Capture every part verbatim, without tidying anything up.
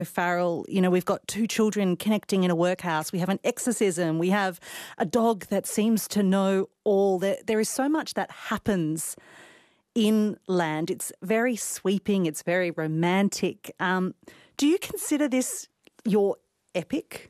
Farrell, you know, we've got two children connecting in a workhouse. We have an exorcism. We have a dog that seems to know all. There, there is so much that happens in Land. It's very sweeping. It's very romantic. Um, do you consider this your epic?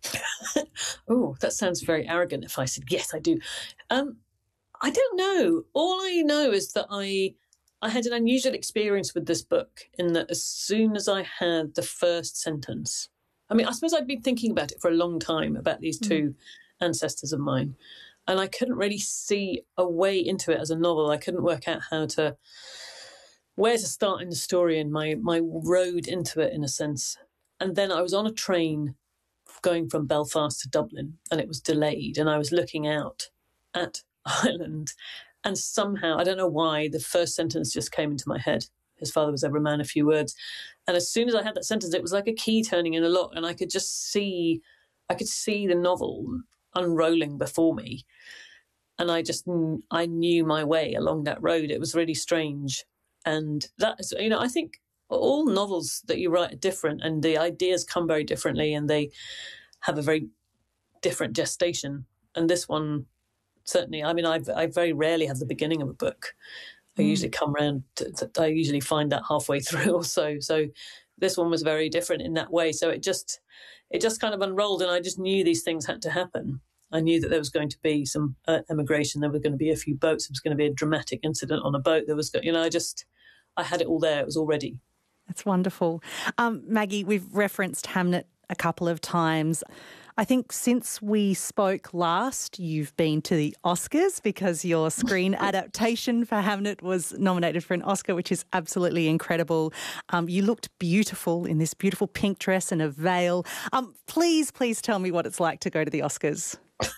Oh, that sounds very arrogant if I said, yes, I do. Um, I don't know. All I know is that I... I had an unusual experience with this book in that as soon as I had the first sentence, I mean, I suppose I'd been thinking about it for a long time, about these two mm. ancestors of mine, and I couldn't really see a way into it as a novel. I couldn't work out how to, where to start in the story and my, my road into it, in a sense. And then I was on a train going from Belfast to Dublin, and it was delayed, and I was looking out at Ireland. And somehow, I don't know why, the first sentence just came into my head. His father was ever a man of few words. And as soon as I had that sentence, it was like a key turning in a lock. And I could just see, I could see the novel unrolling before me. And I just, I knew my way along that road. It was really strange. And that is, you know, I think all novels that you write are different, and the ideas come very differently, and they have a very different gestation. And this one, certainly, I mean, I I very rarely have the beginning of a book. I mm. usually come around, to, to, I usually find that halfway through or so. So this one was very different in that way. So it just, it just kind of unrolled, and I just knew these things had to happen. I knew that there was going to be some uh, emigration. There were going to be a few boats. There was going to be a dramatic incident on a boat. There was, you know, I just, I had it all there. It was all ready. That's wonderful. Um, Maggie, we've referenced Hamnet a couple of times. I think since we spoke last, you've been to the Oscars because your screen adaptation for Hamnet was nominated for an Oscar, which is absolutely incredible. Um, you looked beautiful in this beautiful pink dress and a veil. Um, please, please tell me what it's like to go to the Oscars.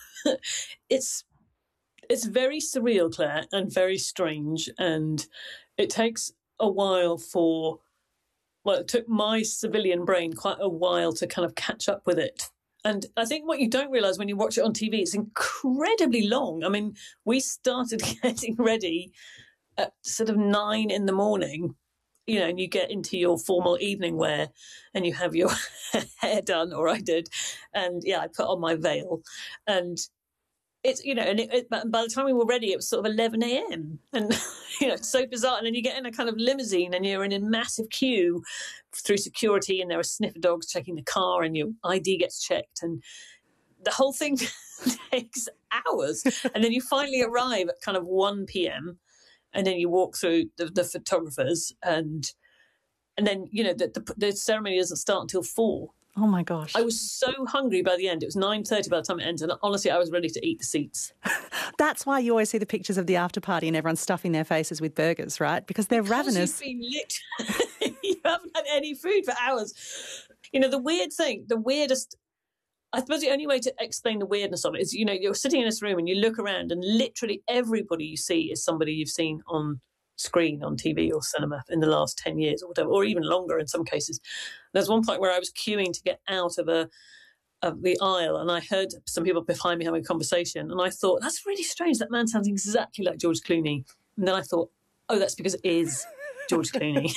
it's it's very surreal, Claire, and very strange, and it takes a while for, well, it took my civilian brain quite a while to kind of catch up with it. And I think what you don't realise when you watch it on T V, it's incredibly long. I mean, we started getting ready at sort of nine in the morning, you know, and you get into your formal evening wear and you have your hair done, or I did. And yeah, I put on my veil. And it's, you know, and it, it, by the time we were ready, it was sort of eleven a.m. And, you know, it's so bizarre. And then you get in a kind of limousine and you're in a massive queue through security, and there are sniffer dogs checking the car, and your I D gets checked. And the whole thing takes hours. And then you finally arrive at kind of one p.m. and then you walk through the, the photographers, and and then, you know, the, the, the ceremony doesn't start until four. Oh, my gosh. I was so hungry by the end. It was nine thirty by the time it ended. And honestly, I was ready to eat the seats. That's why you always see the pictures of the after party and everyone's stuffing their faces with burgers, right? Because they're because ravenous. You've been lit- you haven't had any food for hours. You know, the weird thing, the weirdest, I suppose the only way to explain the weirdness of it is, you know, you're sitting in this room and you look around and literally everybody you see is somebody you've seen on screen, on T V or cinema in the last ten years or whatever, or even longer in some cases. There's one point where I was queuing to get out of a of the aisle, and I heard some people behind me having a conversation, and I thought, that's really strange, that man sounds exactly like George Clooney. And then I thought, oh, that's because it is George Clooney.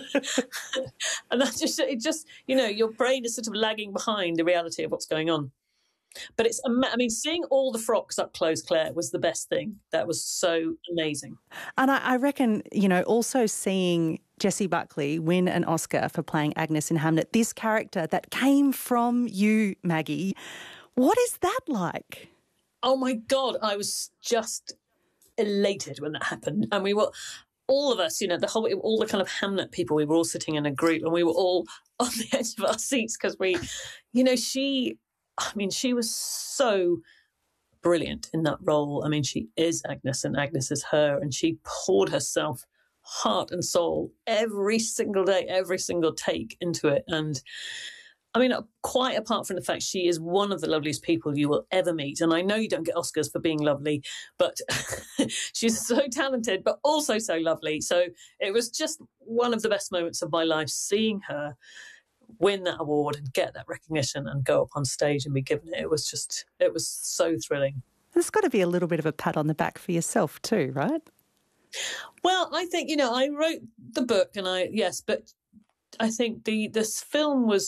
And that just, it just, you know, your brain is sort of lagging behind the reality of what's going on. But it's, I mean, seeing all the frocks up close, Claire, was the best thing. That was so amazing. And I, I reckon, you know, also seeing Jessie Buckley win an Oscar for playing Agnes in Hamnet, this character that came from you, Maggie, what is that like? Oh, my God, I was just elated when that happened. And we were, all of us, you know, the whole, all the kind of Hamnet people, we were all sitting in a group and we were all on the edge of our seats because we, you know, she... I mean, she was so brilliant in that role. I mean, she is Agnes and Agnes is her, and she poured herself heart and soul every single day, every single take into it. And I mean, quite apart from the fact she is one of the loveliest people you will ever meet. And I know you don't get Oscars for being lovely, but she's so talented, but also so lovely. So it was just one of the best moments of my life, seeing her win that award and get that recognition and go up on stage and be given it. It was just, it was so thrilling. There's got to be a little bit of a pat on the back for yourself too, right? Well, I think, you know, I wrote the book and I, yes, but I think the this film was